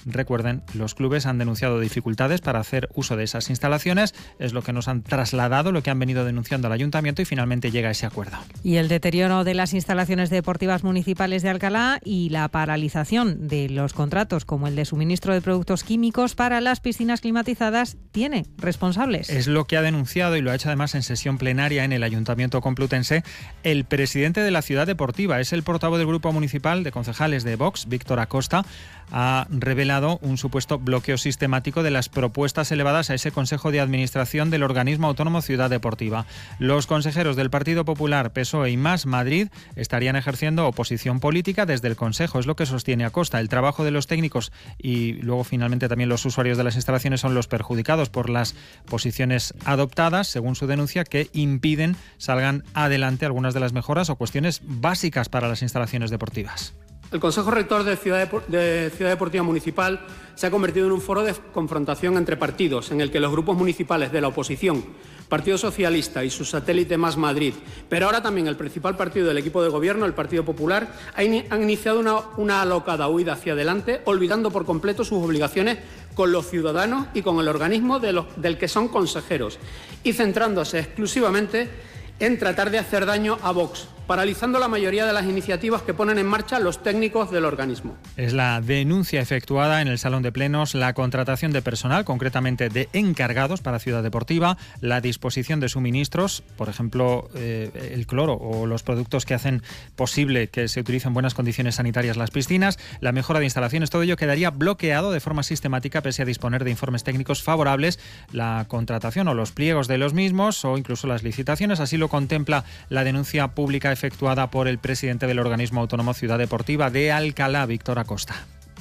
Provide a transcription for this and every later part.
Recuerden, los clubes han denunciado dificultades para hacer uso de esas instalaciones, es lo que nos han trasladado, lo que han venido denunciando al ayuntamiento y finalmente llega a ese acuerdo. Y el deterioro de las instalaciones deportivas municipales de Alcalá y la paralización de los contratos como el de suministro de productos químicos para las piscinas climatizadas tiene responsables. Es lo que ha denunciado y lo ha hecho además en sesión plenaria en el Ayuntamiento Complutense el presidente de la Ciudad Deportiva. Es el portavoz del Grupo Municipal de Concejales de Vox, Víctor Acosta. Ha revelado un supuesto bloqueo sistemático de las propuestas elevadas a ese Consejo de Administración del organismo autónomo Ciudad Deportiva. Los consejeros del Partido Popular, PSOE y Más Madrid estarían ejerciendo oposición política desde el Consejo, es lo que sostiene Acosta. El trabajo de los técnicos y luego finalmente también los usuarios de las instalaciones son los perjudicados por las posiciones adoptadas, según su denuncia, que impiden salgan adelante algunas de las mejoras o cuestiones básicas para las instalaciones deportivas. El Consejo Rector de Ciudad Deportiva Municipal se ha convertido en un foro de confrontación entre partidos, en el que los grupos municipales de la oposición, Partido Socialista y su satélite Más Madrid, pero ahora también el principal partido del equipo de gobierno, el Partido Popular, han iniciado una alocada huida hacia adelante, olvidando por completo sus obligaciones con los ciudadanos y con el organismo del que son consejeros, y centrándose exclusivamente en tratar de hacer daño a Vox, paralizando la mayoría de las iniciativas que ponen en marcha los técnicos del organismo. Es la denuncia efectuada en el Salón de Plenos, la contratación de personal, concretamente de encargados para Ciudad Deportiva, la disposición de suministros, por ejemplo, el cloro o los productos que hacen posible que se utilicen en buenas condiciones sanitarias las piscinas, la mejora de instalaciones, todo ello quedaría bloqueado de forma sistemática pese a disponer de informes técnicos favorables, la contratación o los pliegos de los mismos o incluso las licitaciones. Así lo contempla la denuncia pública efectuada por el presidente del organismo autónomo Ciudad Deportiva de Alcalá, Víctor Acosta.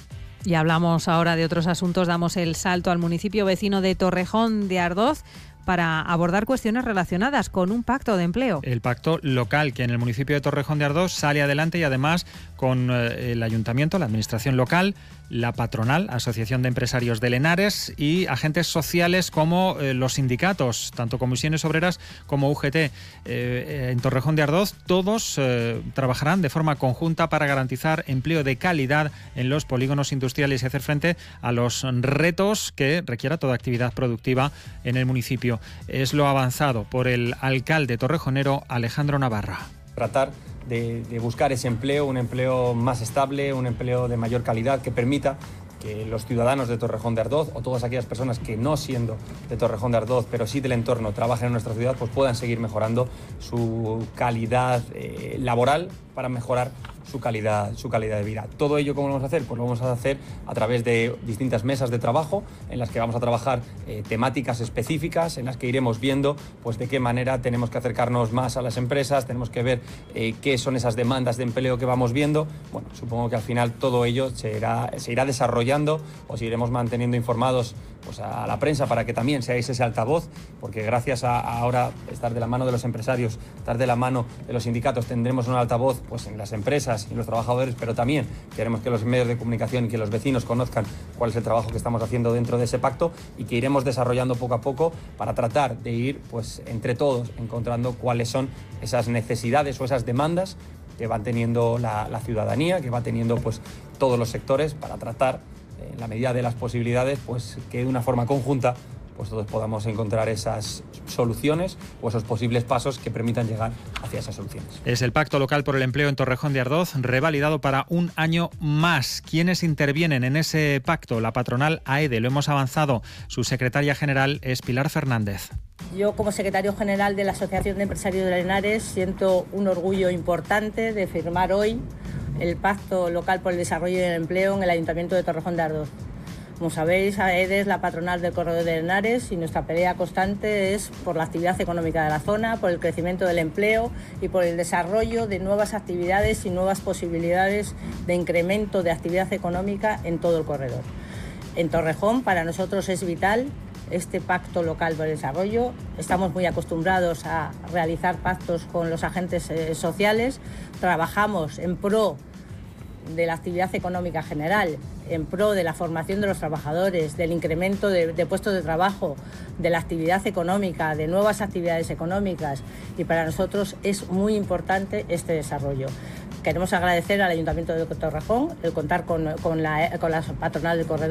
Y hablamos ahora de otros asuntos, damos el salto al municipio vecino de Torrejón de Ardoz para abordar cuestiones relacionadas con un pacto de empleo. El pacto local que en el municipio de Torrejón de Ardoz sale adelante y además con el ayuntamiento, la administración local, la patronal, Asociación de Empresarios de Lenares y agentes sociales como los sindicatos, tanto Comisiones Obreras como UGT. En Torrejón de Ardoz todos trabajarán de forma conjunta para garantizar empleo de calidad en los polígonos industriales y hacer frente a los retos que requiera toda actividad productiva en el municipio. Es lo avanzado por el alcalde torrejonero Alejandro Navarra. Tratar de buscar ese empleo, un empleo más estable, un empleo de mayor calidad que permita que los ciudadanos de Torrejón de Ardoz o todas aquellas personas que no siendo de Torrejón de Ardoz pero sí del entorno trabajen en nuestra ciudad, pues puedan seguir mejorando su calidad laboral para mejorar su calidad de vida. Todo ello, ¿cómo lo vamos a hacer? Pues lo vamos a hacer a través de distintas mesas de trabajo en las que vamos a trabajar temáticas específicas, en las que iremos viendo pues de qué manera tenemos que acercarnos más a las empresas, tenemos que ver qué son esas demandas de empleo que vamos viendo. Bueno, supongo que al final todo ello se irá desarrollando, os iremos manteniendo informados pues a la prensa para que también seáis ese altavoz, porque gracias a ahora estar de la mano de los empresarios, estar de la mano de los sindicatos, tendremos un altavoz pues en las empresas y los trabajadores, pero también queremos que los medios de comunicación y que los vecinos conozcan cuál es el trabajo que estamos haciendo dentro de ese pacto y que iremos desarrollando poco a poco para tratar de ir pues entre todos encontrando cuáles son esas necesidades o esas demandas que van teniendo la ciudadanía, que va teniendo pues todos los sectores, para tratar en la medida de las posibilidades pues que de una forma conjunta pues todos podamos encontrar esas soluciones o esos posibles pasos que permitan llegar hacia esas soluciones. Es el Pacto Local por el Empleo en Torrejón de Ardoz, revalidado para un año más. ¿Quiénes intervienen en ese pacto? La patronal AEDE, lo hemos avanzado. Su secretaria general es Pilar Fernández. Yo, como secretario general de la Asociación de Empresarios de Lenares, siento un orgullo importante de firmar hoy el Pacto Local por el Desarrollo y el Empleo en el Ayuntamiento de Torrejón de Ardoz. Como sabéis, AEDE es la patronal del corredor de Lenares y nuestra pelea constante es por la actividad económica de la zona, por el crecimiento del empleo y por el desarrollo de nuevas actividades y nuevas posibilidades de incremento de actividad económica en todo el corredor. En Torrejón, para nosotros es vital este pacto local por el desarrollo. Estamos muy acostumbrados a realizar pactos con los agentes sociales. Trabajamos en pro de la actividad económica general, en pro de la formación de los trabajadores, del incremento de puestos de trabajo, de la actividad económica, de nuevas actividades económicas, y para nosotros es muy importante este desarrollo. Queremos agradecer al Ayuntamiento de Torrejón el contar con la patronal del corredor.